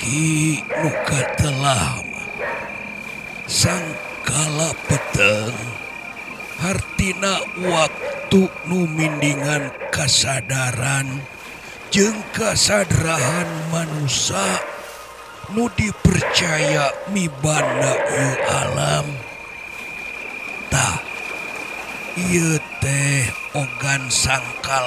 Ki nuka telah sangkala peteng hartina waktu nu mindingan kasadaran jeung kasadrahan manusia nu dipercaya mibanda ieu alam. Tah ieu teh ogan sangkala